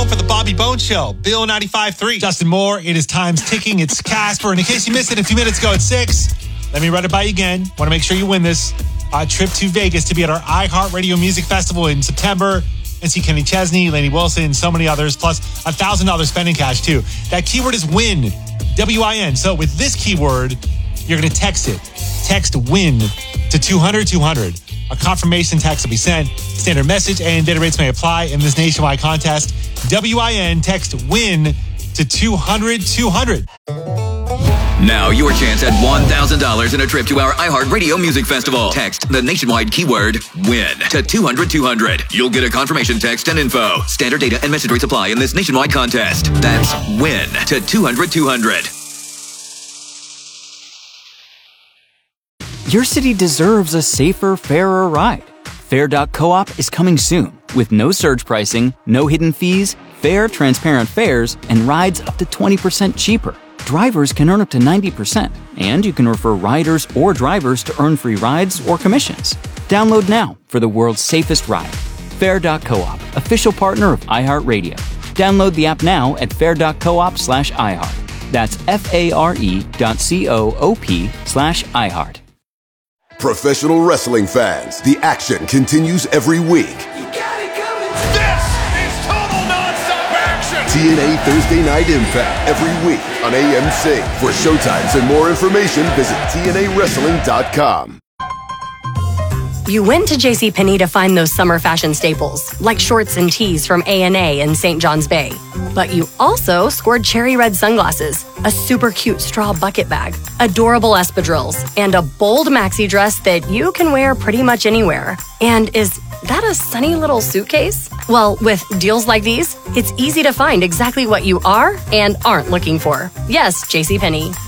home for the Bobby Bones Show. Bill 95.3. Justin Moore. It is time's ticking. It's Casper. And in case you missed it a few minutes ago at 6, let me run it by you again. Want to make sure you win this trip to Vegas to be at our iHeartRadio Music Festival in September and see Kenny Chesney, Lainey Wilson, so many others, plus $1,000 spending cash too. That keyword is WIN, W-I-N. So with this keyword, you're going to text it. Text WIN to 200-200. A confirmation text will be sent. Standard message and data rates may apply in this nationwide contest. WIN, text WIN to 200-200. Now your chance at $1,000 and a trip to our iHeartRadio Music Festival. Text the nationwide keyword WIN to 200-200. You'll get a confirmation text and info. Standard data and message rates apply in this nationwide contest. That's WIN to 200-200. Your city deserves a safer, fairer ride. Fair.coop is coming soon with no surge pricing, no hidden fees, fair, transparent fares, and rides up to 20% cheaper. Drivers can earn up to 90%, and you can refer riders or drivers to earn free rides or commissions. Download now for the world's safest ride. Fair.coop, official partner of iHeartRadio. Download the app now at fair.coop/iHeart. That's FARE.coop/iHeart. Professional wrestling fans, the action continues every week. This is total nonstop action! TNA Thursday Night Impact every week on AMC. For showtimes and more information, visit TNAWrestling.com. You went to JCPenney to find those summer fashion staples, like shorts and tees from A&A in St. John's Bay. But you also scored cherry red sunglasses, a super cute straw bucket bag, adorable espadrilles, and a bold maxi dress that you can wear pretty much anywhere. And is that a sunny little suitcase? Well, with deals like these, it's easy to find exactly what you are and aren't looking for. Yes, JCPenney.